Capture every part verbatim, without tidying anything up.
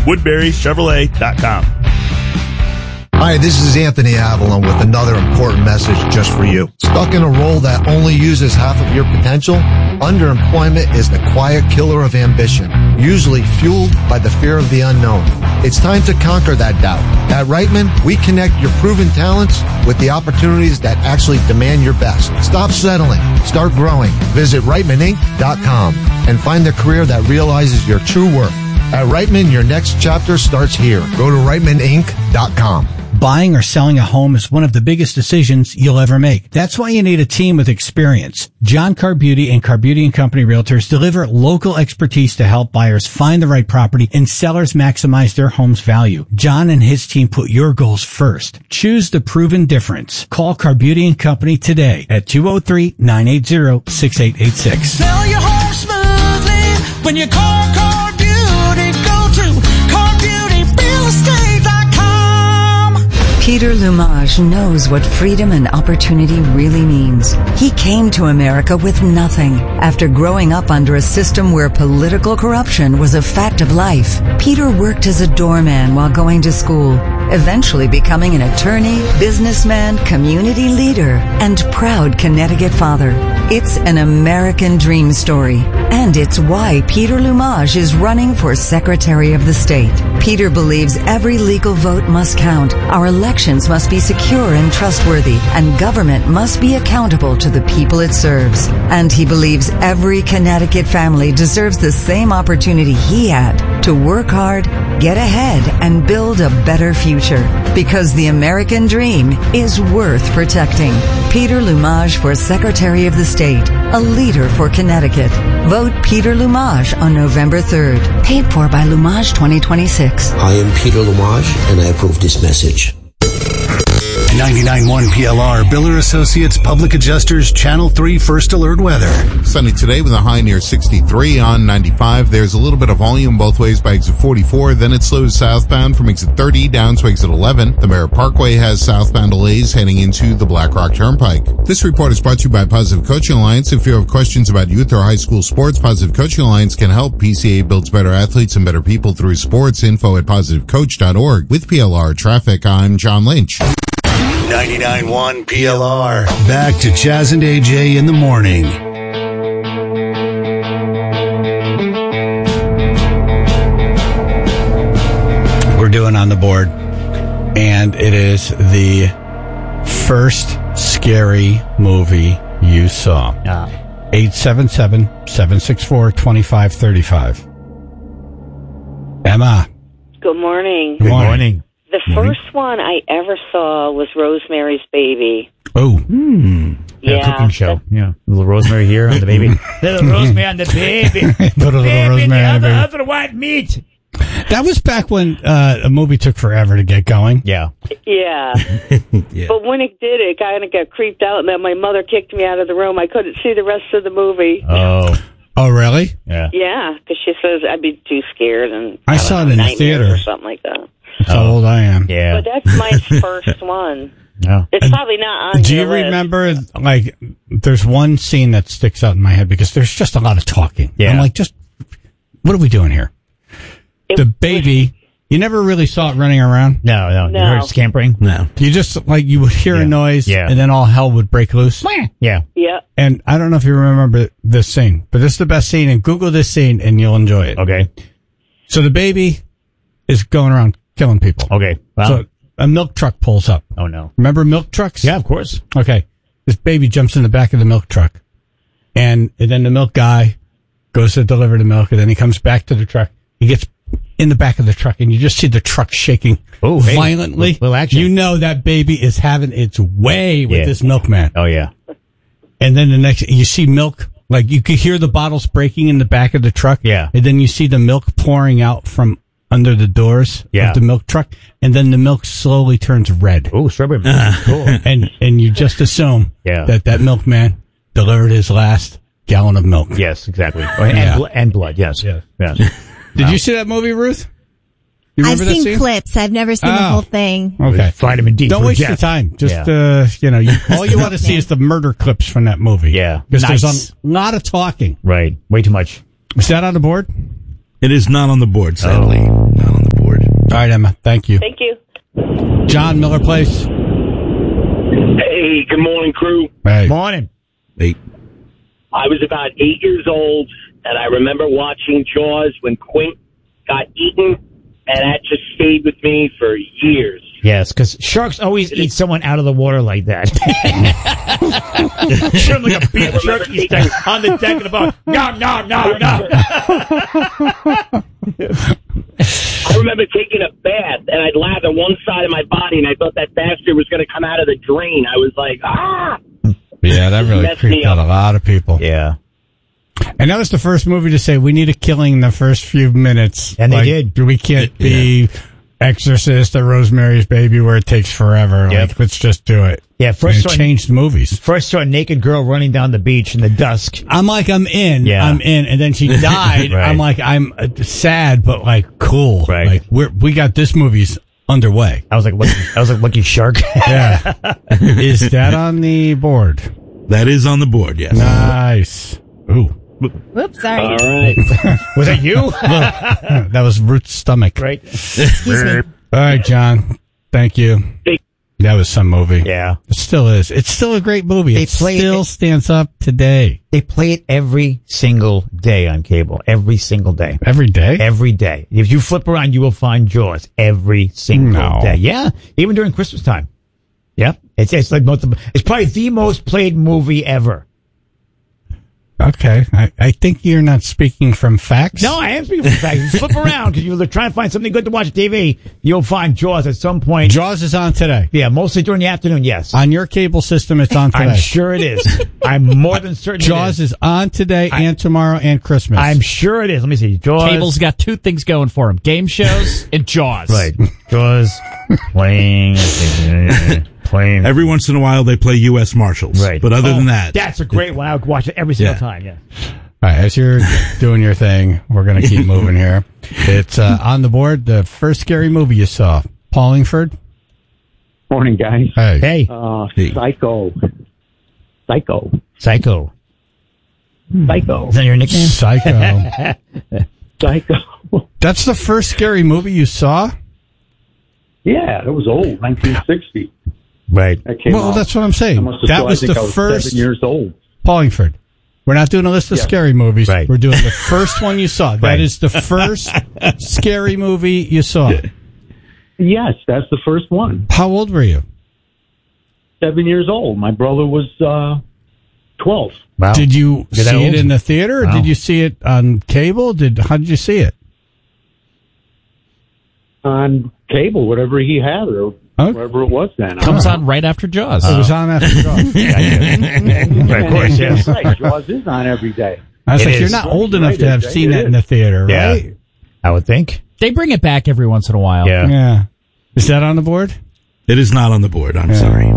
woodbury chevrolet dot com. Hi, this is Anthony Avalon with another important message just for you. Stuck in a role that only uses half of your potential? Underemployment is the quiet killer of ambition, usually fueled by the fear of the unknown. It's time to conquer that doubt. At Reitman, we connect your proven talents with the opportunities that actually demand your best. Stop settling. Start growing. Visit Reitman Inc dot com and find the career that realizes your true worth. At Reitman, your next chapter starts here. Go to Reitman Inc dot com. Buying or selling a home is one of the biggest decisions you'll ever make. That's why you need a team with experience. John Carbeauty and Carbeauty and Company Realtors deliver local expertise to help buyers find the right property and sellers maximize their home's value. John and his team put your goals first. Choose the proven difference. Call Carbeauty and Company today at two oh three, nine eight zero, six eight eight six. Sell your home smoothly when you call Carbeauty. Go to Carbeauty Real Estate dot com. Peter Lumage knows what freedom and opportunity really means. He came to America with nothing. After growing up under a system where political corruption was a fact of life, Peter worked as a doorman while going to school, eventually becoming an attorney, businessman, community leader, and proud Connecticut father. It's an American dream story, and it's why Peter Lumage is running for Secretary of the State. Peter believes every legal vote must count. Our elections must be secure and trustworthy, and government must be accountable to the people it serves. And he believes every Connecticut family deserves the same opportunity he had to work hard, get ahead, and build a better future. Because the American dream is worth protecting. Peter Lumage for Secretary of the State, a leader for Connecticut. Vote Peter Lumage on November third. Paid for by Lumage twenty twenty-six. I am Peter Lumage, and I approve this message. ninety-nine point one P L R, Biller Associates Public Adjusters, Channel three First Alert Weather. Sunny today with a high near sixty-three on ninety-five. There's a little bit of volume both ways by exit forty-four. Then it slows southbound from exit thirty down to exit eleven. The Merritt Parkway has southbound delays heading into the Black Rock Turnpike. This report is brought to you by Positive Coaching Alliance. If you have questions about youth or high school sports, Positive Coaching Alliance can help. P C A builds better athletes and better people through sports. Info at positive coach dot org. With P L R Traffic, I'm John Lynch. ninety-nine point one P L R. Back to Chaz and A J in the morning. We're doing on the board, and it is the first scary movie you saw. Yeah. eight seven seven, seven six four, two five three five. Emma. Good morning. Good morning. The first one I ever saw was Rosemary's Baby. Oh. Hmm. Yeah. A cooking show. Yeah. A little rosemary here on the baby. Little rosemary on the baby. Put a little baby, rosemary the on the other, baby. other white meat. That was back when uh, a movie took forever to get going. Yeah. Yeah. Yeah. But when it did, it kind of got creeped out, and then my mother kicked me out of the room. I couldn't see the rest of the movie. Oh. Oh, really? Yeah. Yeah, because she says I'd be too scared. and I saw it in the nightmares theater. or something like that. That's how old I am. Yeah. But that's my first one. Yeah. It's probably not on Do you your list. remember, like, there's one scene that sticks out in my head because there's just a lot of talking. Yeah. I'm like, just, what are we doing here? It The baby, you never really saw it running around? No, no. No. You heard it scampering? No. You just, like, you would hear Yeah. a noise, Yeah. and then all hell would break loose. Yeah. Yeah. And I don't know if you remember this scene, but this is the best scene, and Google this scene, and you'll enjoy it. Okay. So the baby is going around killing people. Okay. Well. So a milk truck pulls up. Oh, no. Remember milk trucks? Yeah, of course. Okay. This baby jumps in the back of the milk truck. And, and then the milk guy goes to deliver the milk, and then he comes back to the truck. He gets in the back of the truck, and you just see the truck shaking Oh, hey. violently. Little action. You know that baby is having its way with Yeah. this milkman. Oh, yeah. And then the next, you see milk, like you could hear the bottles breaking in the back of the truck. Yeah. And then you see the milk pouring out from under the doors Yeah. of the milk truck. And then the milk slowly turns red. Oh, strawberry milk. Cool. And, and you just assume Yeah. that that milkman delivered his last gallon of milk. Yes, exactly. Oh, and, Yeah. bl- and blood, yes. Yeah. Yeah. Did you see that movie, Ruth? You I've remember that seen scene? clips. I've never seen the Oh. whole thing. Okay. Vitamin D. Don't for waste Jeff. your time. Just, Yeah. uh, you know, you, all you want to see is the murder clips from that movie. Yeah. Because Nice. there's a lot of talking. Right. Way too much. Is that on the board? It is not on the board, sadly. Oh. Not on the board. right, Emma. Thank you. Thank you. John, Miller Place. Hey, good morning, crew. Hey. Morning. Eight. I was about eight years old, and I remember watching Jaws when Quint got eaten, and that just stayed with me for years. Yes, because sharks always eat someone out of the water like that. Show him like a beef jerky stick on the deck of the boat. No, no, no, no. I remember taking a bath, and I'd lather one side of my body, and I thought that bastard was going to come out of the drain. I was like, ah! Yeah, that really Messed me creeped out up. a lot of people. Yeah. And that was the first movie to say we need a killing in the first few minutes. And they Like, did. We can't be Exorcist or Rosemary's Baby where it takes forever. Yep. Like, let's just do it. Yeah, first And it saw- changed movies. First saw a naked girl running down the beach in the dusk. I'm like, I'm in. Yeah. I'm in. And then she died. Right. I'm like, I'm uh, sad, but like cool. Right. Like we're, we got this movie's underway. I was like, lucky, I was like, lucky shark. Yeah. Is that on the board? That is on the board, yes. Nice. Ooh. Whoops, sorry. All right. Was that you? That was Ruth's stomach. Right. Excuse me. All right, John. Thank you. That was some movie. Yeah. It still is. It's still a great movie. They It play still it- stands up today. They play it every single day on cable. Every single day. Every day? Every day. If you flip around, you will find Jaws every single No. day. Yeah. Even during Christmas time. Yep. It's, it's like most of, it's probably the most played movie ever. Okay. I, I think you're not speaking from facts. No, I am speaking from facts. You flip around because you're trying to find something good to watch on T V. You'll find Jaws at some point. Jaws is on today. Yeah, mostly during the afternoon, yes. On your cable system, it's on today. I'm sure it is. I'm more than certain Jaws it is. is on today I- and tomorrow and Christmas. I'm sure it is. Let me see. Jaws. Cable's got two things going for him: game shows and Jaws. Right. Jaws playing. playing. Every once in a while, they play U S Marshals. Right. But other Oh, than that. That's a great one. I would watch it every single Yeah. time, yeah. All right, as you're doing your thing, we're going to keep moving here. It's uh, on the board, the first scary movie you saw. Paulingford? Morning, guys. Hey. Hey. Uh, Psycho. Psycho. Psycho. Psycho. Is that your nickname? Psycho. Psycho. That's the first scary movie you saw? Yeah, it was old, nineteen sixty. Right. That came Well, out. that's what I'm I saying. must have That saw- I was think the I was first seven years old. Paulingford. We're not doing a list of Yeah. scary movies. Right. We're doing the first one you saw. That Right. is the first scary movie you saw. Yes, that's the first one. How old were you? Seven years old. My brother was uh, twelve. Wow. Did you You're that see it old? in the theater or Wow. did you see it on cable? Did How did you see it? On cable, whatever he had, or Okay. wherever it was then. Comes Uh, on right after Jaws. It was on after Jaws. Right, of course, yes. Right, Jaws is on every day. I was It like, is. you're not old Right, enough to it have is. seen It that in is. the theater, Yeah. right? I would think. They bring it back every once in a while. Yeah. Yeah. Is that on the board? It is not on the board. I'm Yeah. sorry.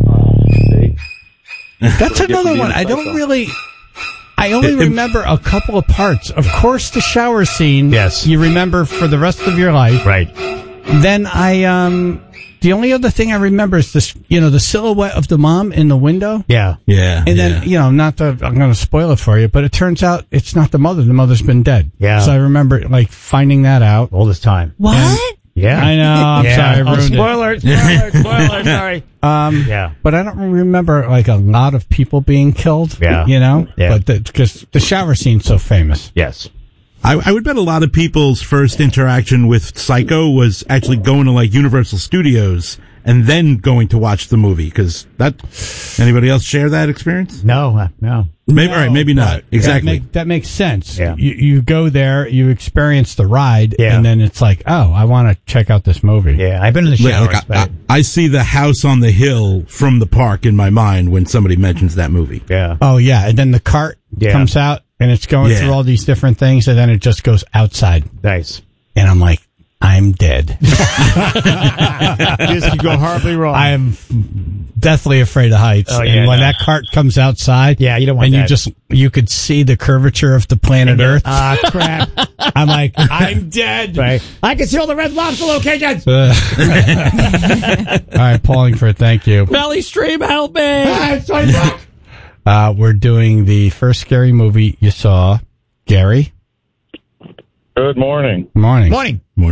That's So another different one. I don't Psycho. really. I only It- it- remember a couple of parts. Of course, the shower scene. Yes. You remember for the rest of your life. Right. Then I um. The only other thing I remember is this. You know, the silhouette of the mom in the window. Yeah. Yeah. And yeah. then, you know, not that I'm going to spoil it for you, but it turns out it's not the mother. The mother's been dead. Yeah. So I remember like finding that out. All this time. What? Yeah. I know. I'm yeah. sorry. I Oh, ruined it. spoiler, spoiler, spoiler, sorry. Um, Yeah. But I don't remember like a lot of people being killed. Yeah. You know? Yeah. But because the shower scene's so famous. Yes. I, I would bet a lot of people's first interaction with Psycho was actually going to like Universal Studios and then going to watch the movie. Because that, anybody else share that experience? No, uh, no. Maybe, No, all right, maybe not. but Exactly. That, make, that makes sense. Yeah. You, you go there, you experience the ride, Yeah. and then it's like, oh, I want to check out this movie. Yeah, I've been in the Like, shower. like, I, I, I see the house on the hill from the park in my mind when somebody mentions that movie. yeah. Oh, yeah. And then the cart Yeah. comes out, and it's going Yeah. through all these different things, and then it just goes outside. Nice. And I'm like, I'm dead. This could go horribly wrong. I am deathly afraid of heights. Oh, and yeah, when no. that cart comes outside, Yeah, you don't want and that. you just you could see the curvature of the planet Earth. Ah, crap. I'm like, I'm dead. Right. I can see all the Red Lobster locations. Uh, all right, Paulingford, thank you. Valley Stream, help me! Ah, it's twenty bucks. Uh, we're doing the first scary movie you saw. Gary, Good morning. morning. Morning. Morning.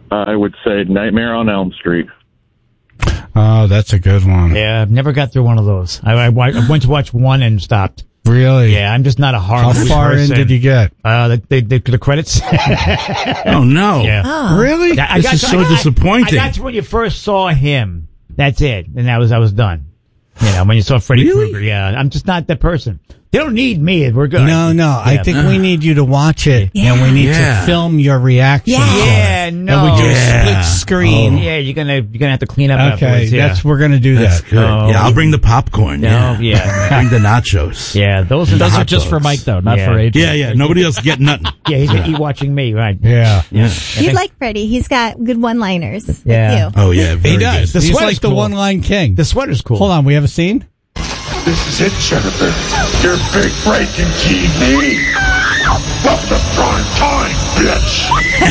I would say Nightmare on Elm Street. Oh, that's a good one. Yeah, I've never got through one of those. I, I, I went to watch one and stopped. Really? Yeah, I'm just not a horror How movie far person. in did you get? Uh, the, the, the, the credits. Oh, no. Yeah. Oh. Really? I This got is to- so I got- disappointing. I got to when you first saw him. That's it. And that was, I was done. You know, when you saw Freddy Really? Krueger. Yeah, I'm just not that person. They don't need me. We're good. No, no. I Yeah. think we need you to watch it, and we need Yeah. to film your reaction. Yeah. to it. Yeah, no. And we do Yeah. a split screen. Yeah, you're gonna, you're gonna have to clean up Okay, afterwards. Yeah. that's we're gonna do That's that. good. Oh. Yeah, I'll bring the popcorn. No, yeah. yeah. Bring the nachos. Yeah, those are Those hot are just for dogs. Mike, though, not Yeah. for A J. Yeah, yeah. Nobody else get nothing. Yeah, he's gonna eat watching me, right? Yeah. Yeah. You'd like Freddie. He's got good one-liners. Yeah. Like you. Oh, yeah. Very He does. good. The He's sweater's like the cool. one-line king. The sweater's cool. Hold on, we have a scene? This is it, Jennifer. Your big breaking T V. Welcome to prime time, bitch.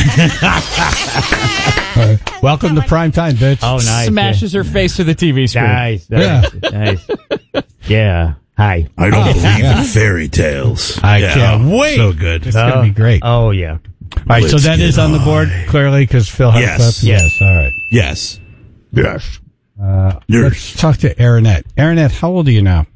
Uh, welcome to prime time, bitch. Oh, nice. Smashes her face to the T V screen. Nice. nice nice. Yeah. Hi. I don't Oh, believe yeah. in fairy tales. I Yeah. can't wait. So good. It's gonna be great. Oh, yeah. All right, so Let's that get is on the board, high. clearly, because Phil has Yes. a clip. Yes. Yes, all right. Yes. Yes. Uh, Yes. let's talk to Aaronette. Aaronette, how old are you now?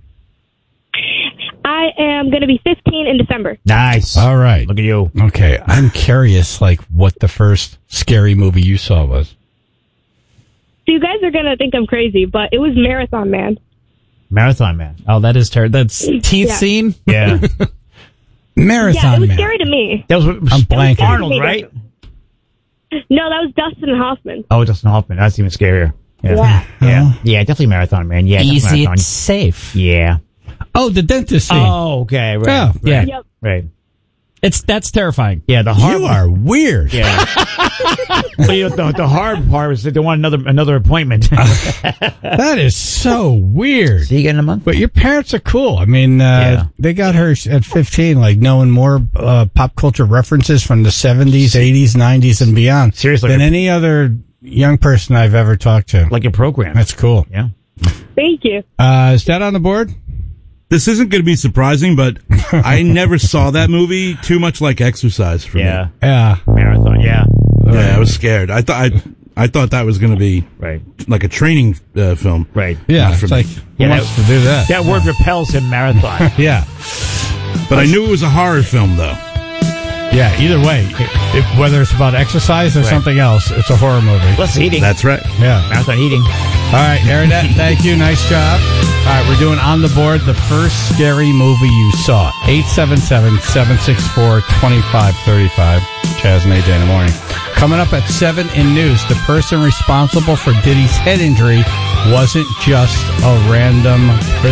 I am going to be fifteen in December. Nice. All right. Look at you. Okay, I'm curious, like, what the first scary movie you saw was. So you guys are going to think I'm crazy, but it was Marathon Man. Marathon Man. Oh, that is terrible. That's teeth Yeah. scene? Yeah. Marathon yeah, it was Man. scary to me. That was I'm blanking. Arnold, right? No, that was Dustin Hoffman. Oh, Dustin Hoffman. That's even scarier. Yeah. Yeah. Yeah. Yeah, definitely Marathon Man. Yeah. definitely Easy, Marathon. safe. Yeah. Oh, the dentist scene. Oh, okay. Right. Yeah. Right. Yeah. Yep. Right. It's That's terrifying. Yeah, the hard You are weird. Yeah. But you know, the, the hard part was that they want another another appointment. That is so weird. See you again in a month. But your parents are cool. I mean, uh, Yeah. they got her at fifteen, like knowing more uh, pop culture references from the seventies, eighties, nineties, and beyond. Seriously. Than any other young person I've ever talked to. Like a program. That's cool. Yeah. Thank you. Uh, is that on the board? This isn't going to be surprising, but I never saw that movie. Too much like Exercise for Yeah. me. Yeah. Marathon. Yeah. Yeah, I was scared. I thought I, I thought that was going to be Right. like a training uh, film. Right. Yeah. Not for It's me. like, who Yeah, wants that- to do that? That word repels him. Marathon. Yeah. But I knew it was a horror film, though. Yeah, either way, it, it, whether it's about exercise or Right. something else, it's a horror movie. Less eating. That's right. Yeah. Marathon eating. All right, Aaronette, thank you. Nice job. All right, we're doing on the board the first scary movie you saw. eight seven seven, seven six four, two five three five. Chaz and A J in the morning. Coming up at seven in news, the person responsible for Diddy's head injury wasn't just a random